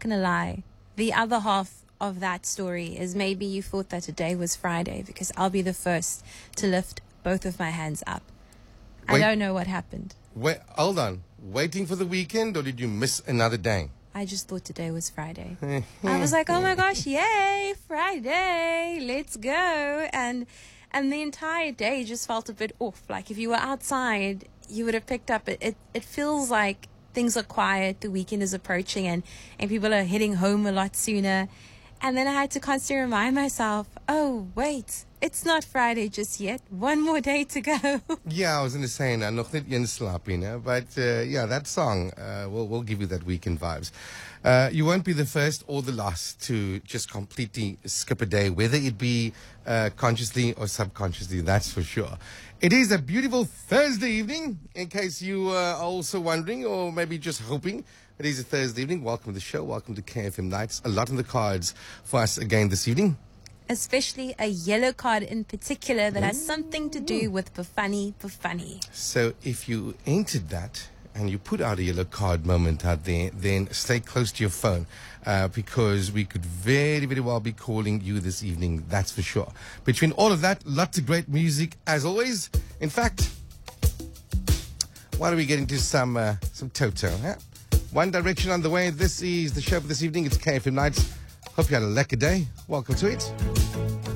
going to lie. The other half of that story is maybe you thought that today was Friday, because I'll be the first to lift both of my hands up. I don't know what happened. Wait, hold on. Waiting for the weekend, or did you miss another day? I just thought today was Friday. I was like, oh my gosh, yay, Friday, let's go. And the entire day just felt a bit off. Like if you were outside, you would have picked up, it feels like things are quiet, the weekend is approaching, and people are heading home a lot sooner. And then I had to constantly remind myself, oh, wait, it's not Friday just yet. One more day to go. Yeah, I was going to say, nog net een slaap in, but yeah, that song will give you that weekend vibes. You won't be the first or the last to just completely skip a day, whether it be consciously or subconsciously, that's for sure. It is a beautiful Thursday evening, in case you are also wondering, or maybe just hoping. It is a Thursday evening. Welcome to the show. Welcome to KFM Nights. A lot on the cards for us again this evening. Especially a yellow card in particular that has something to do with Bafani. So if you entered that and you put out a yellow card moment out there, then stay close to your phone because we could very, very well be calling you this evening. That's for sure. Between all of that, lots of great music as always. In fact, why don't we get into some Toto, huh? One Direction on the way. This is the show for this evening. It's KFM Nights. Hope you had a lekker day. Welcome to it.